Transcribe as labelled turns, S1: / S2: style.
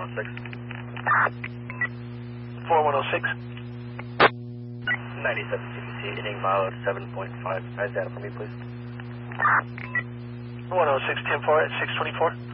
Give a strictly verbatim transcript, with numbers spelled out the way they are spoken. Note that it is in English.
S1: oh six.
S2: four one oh six.
S1: ninety-seven C B C, hitting mile seven point five. Nice data for me, please.
S2: one oh six, ten four at six twenty-four.